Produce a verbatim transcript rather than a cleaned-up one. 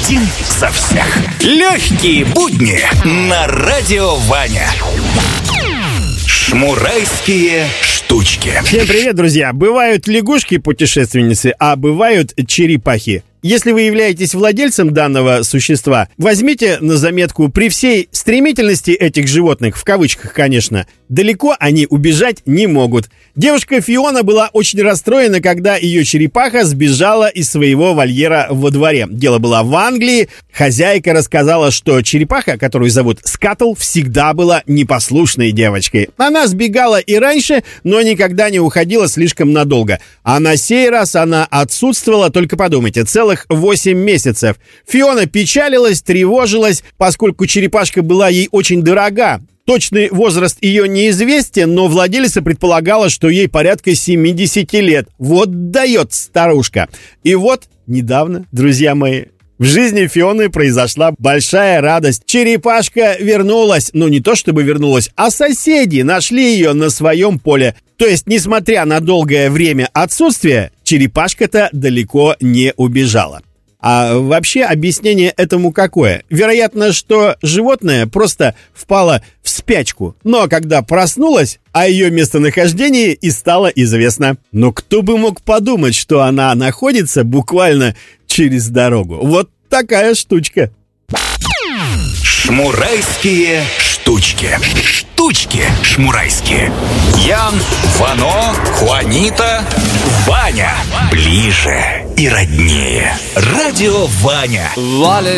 Один за всех. Легкие будни на Радио Ваня. Шмурайские штучки. Всем привет, друзья! Бывают лягушки-путешественницы, а бывают черепахи. Если вы являетесь владельцем данного существа, возьмите на заметку: при всей стремительности этих животных, в кавычках, конечно, далеко они убежать не могут. Девушка Фиона была очень расстроена, когда ее черепаха сбежала из своего вольера во дворе. Дело было в Англии. Хозяйка рассказала, что черепаха, которую зовут Скаттл, всегда была непослушной девочкой. Она сбегала и раньше, но никогда не уходила слишком надолго. А на сей раз она отсутствовала, только подумайте, целых восемь месяцев. Фиона печалилась, тревожилась, поскольку черепашка была ей очень дорога. Точный возраст ее неизвестен, но владелица предполагала, что ей порядка семьдесят лет. Вот дает старушка. И вот недавно, друзья мои, в жизни Фионы произошла большая радость. Черепашка вернулась. Ну, не то чтобы вернулась, а соседи нашли ее на своем поле. То есть, несмотря на долгое время отсутствия, черепашка-то далеко не убежала. А вообще объяснение этому какое? Вероятно, что животное просто впало в спячку. Но когда проснулась, о ее местонахождении и стало известно. Но кто бы мог подумать, что она находится буквально через дорогу. Вот такая штучка. Шмурайские штучки. Штучки шмурайские. Ян, Вано, Хуанита, Ваня. Ближе и роднее. Радио Ваня.